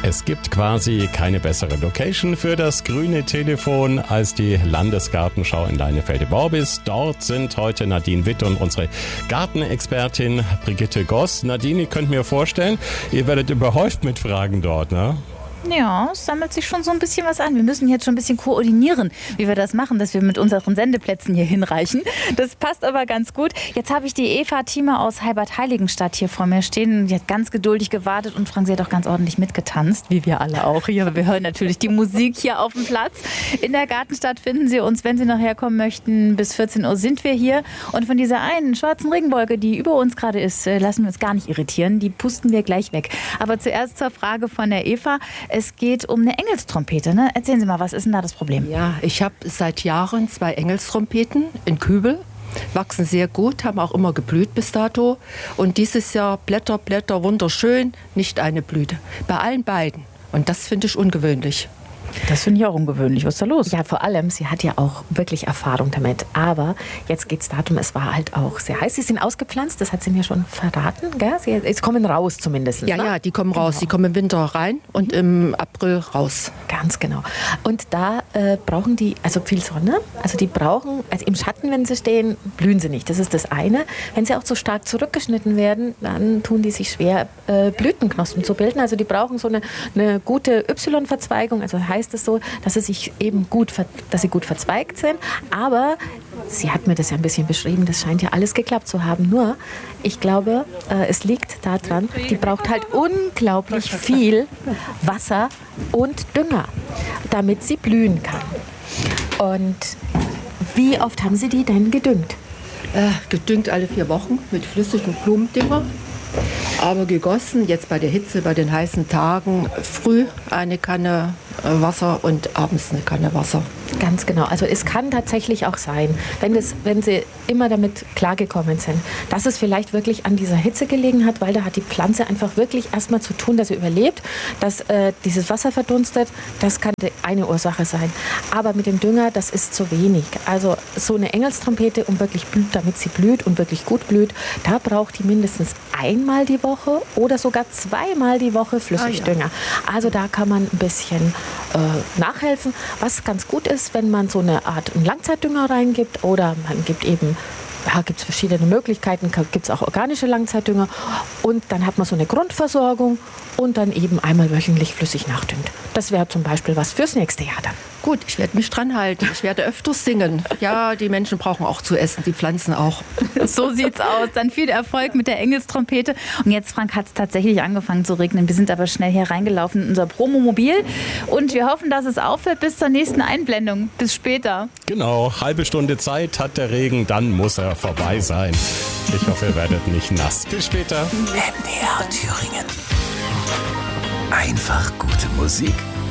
Es gibt quasi keine bessere Location für das grüne Telefon als die Landesgartenschau in Leinefelde-Worbis. Dort sind heute Nadine Witt und unsere Gartenexpertin Brigitte Goss. Nadine, ihr könnt mir vorstellen, ihr werdet überhäuft mit Fragen dort, ne? Ja, es sammelt sich schon so ein bisschen was an. Wir müssen jetzt schon ein bisschen koordinieren, wie wir das machen, dass wir mit unseren Sendeplätzen hier hinreichen. Das passt aber ganz gut. Jetzt habe ich die Eva Thieme aus Heibad-Heiligenstadt hier vor mir stehen. Die hat ganz geduldig gewartet und Frank, sie hat auch ganz ordentlich mitgetanzt, wie wir alle auch hier. Wir hören natürlich die Musik hier auf dem Platz. In der Gartenstadt finden Sie uns, wenn Sie nachher kommen möchten. Bis 14 Uhr sind wir hier. Und von dieser einen schwarzen Regenwolke, die über uns gerade ist, lassen wir uns gar nicht irritieren. Die pusten wir gleich weg. Aber zuerst zur Frage von der Eva. Es geht um eine Engelstrompete, ne? Erzählen Sie mal, was ist denn da das Problem? Ja, ich habe seit Jahren 2 Engelstrompeten in Kübel. Wachsen sehr gut, haben auch immer geblüht bis dato. Und dieses Jahr Blätter, wunderschön, nicht eine Blüte. Bei allen beiden. Und das finde ich ungewöhnlich. Das finde ich auch ungewöhnlich. Was ist da los? Ja, vor allem, sie hat ja auch wirklich Erfahrung damit. Aber jetzt geht es darum, es war halt auch sehr heiß. Sie sind ausgepflanzt, das hat sie mir schon verraten, gell? Sie kommen raus zumindest. Ja, ne? Ja, die kommen raus. Die kommen im Winter rein und im April raus. Ganz genau. Und da brauchen die also viel Sonne. Also die brauchen, also im Schatten, wenn sie stehen, blühen sie nicht. Das ist das eine. Wenn sie auch zu stark zurückgeschnitten werden, dann tun die sich schwer, Blütenknospen zu bilden. Also die brauchen so eine gute Y-Verzweigung. Also heißt es so, dass sie gut verzweigt sind. Aber sie hat mir das ja ein bisschen beschrieben, das scheint ja alles geklappt zu haben. Nur, ich glaube, es liegt daran, die braucht halt unglaublich viel Wasser und Dünger, damit sie blühen kann. Und wie oft haben Sie die denn gedüngt? Gedüngt alle 4 Wochen mit flüssigem Blumendünger. Aber gegossen, jetzt bei der Hitze, bei den heißen Tagen, früh eine Kanne Wasser und abends eine Kanne Wasser. Ganz genau. Also es kann tatsächlich auch sein, wenn Sie immer damit klargekommen sind, dass es vielleicht wirklich an dieser Hitze gelegen hat, weil da hat die Pflanze einfach wirklich erstmal zu tun, dass sie überlebt, dass dieses Wasser verdunstet. Das kann die eine Ursache sein. Aber mit dem Dünger, das ist zu wenig. Also so eine Engelstrompete, damit sie blüht und wirklich gut blüht, da braucht die mindestens einmal die Woche oder sogar 2-mal die Woche Flüssigdünger. Also da kann man ein bisschen nachhelfen. Was ganz gut ist, wenn man so eine Art Langzeitdünger reingibt oder man gibt eben, gibt es verschiedene Möglichkeiten, gibt es auch organische Langzeitdünger und dann hat man so eine Grundversorgung und dann eben einmal wöchentlich flüssig nachdüngt. Das wäre zum Beispiel was fürs nächste Jahr dann. Gut, ich werde mich dran halten. Ich werde öfters singen. Ja, die Menschen brauchen auch zu essen, die Pflanzen auch. So sieht's aus. Dann viel Erfolg mit der Engelstrompete. Und jetzt, Frank, hat es tatsächlich angefangen zu regnen. Wir sind aber schnell hier reingelaufen in unser Promomobil. Und wir hoffen, dass es aufhört bis zur nächsten Einblendung. Bis später. Genau, halbe Stunde Zeit hat der Regen, dann muss er vorbei sein. Ich hoffe, ihr werdet nicht nass. Bis später. MDR Thüringen. Einfach gute Musik.